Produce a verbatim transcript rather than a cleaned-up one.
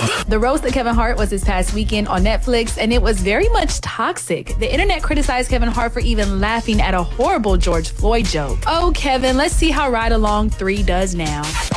The roast of Kevin Hart was this past weekend on Netflix, and it was very much toxic. The internet criticized Kevin Hart for even laughing at a horrible George Floyd joke. Oh, Kevin, let's see how Ride Along three does now.